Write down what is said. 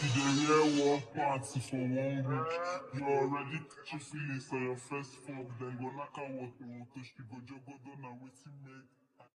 dey wear one party for 1 week, you already catch your feelings for your first fuck, then go knack out wato wato, she go jogodo na wetin make